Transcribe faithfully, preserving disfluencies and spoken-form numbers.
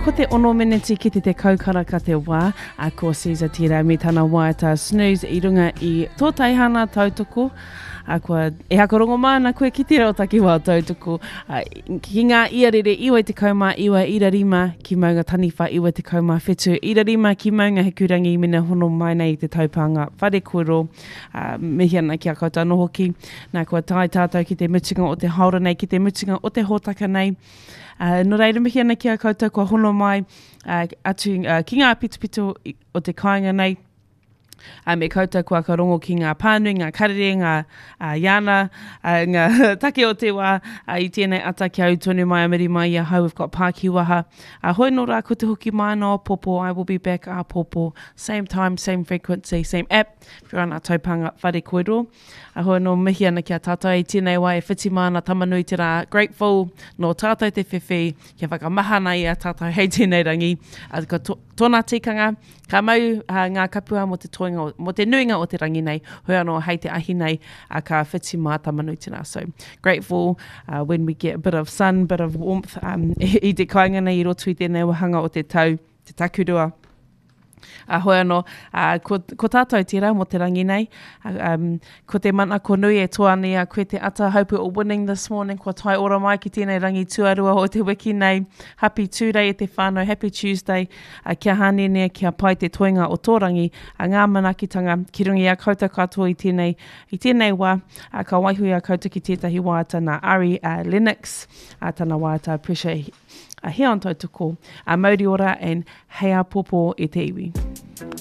Ko te ono miniti ki te te kaukaraka te wā, a ko Caesar tira me tana waiata snooze I runga I tō taihana tautoko. A kua e hakarongo mana koe ki te reo takiwā tautoko. A, ki ngā iarere iwa te kaumā iwa irarima ki maunga taniwha iwa te kaumā whetu irarima ki maunga he kurangi mina hono mai nei te taupanga whare koro. Uh, mihi ana ki a koutou anō hoki. Nā kua tai tātou ki te mutunga o te haora nei, ki te mutunga o te hōtaka nei. Uh, no reira mihi ana ki a koutou kua hono mai uh, atu uh, ki ngā pitupitu o te kāinga nei. Uh, me koutou kua karongo ki ngā pānui, ngā karere, ngā uh, iana, uh, ngā take o te wā, uh, I tēnei ata ki au tonu mai amiri mai ia hau, we've got Pāki Waha. Uh, hoi no rā ko te hoki mai no Popo, I will be back a Popo. Same time, same frequency, same app. Whira nā taupanga whare koero. Uh, hoi no mihi ana ki a tātou I tēnei wā e whiti mana tamanui te rā. Grateful no tātou te whiwhi, kia whakamahana I a tātou hei tēnei rangi. Uh, ko to, tōna tikanga, ka mau uh, ngā kapua mo te toinga, mo te nuinga o te rangi nei, hoi anō hei te ahi nei, uh, ka whiti mā tamanui tēnā. So grateful uh, when we get a bit of sun, bit of warmth um, I te kāinga nei I roto I tēnei wahanga o te tau, te takurua. Uh, hoi anō, uh, ko, ko tātou tira mo te rangi nei, uh, um, ko te mana ko nui e toani a koe te ata haupu o winning this morning, ko tai ora mai ki tēnei rangi tuarua o te wiki nei, happy Tuesday e te whānau, happy Tuesday, uh, kia hānene, kia pai te toinga o tō rangi, a ngā manakitanga, ki rungi a koutou katoa I tēnei, I tēnei wā, uh, ka waihui a koutou ki tētahi wāta nā Ari uh, Lennox, uh, tana wāta appreciate a he on tautoko, a mauri ora and hea popo e te iwi.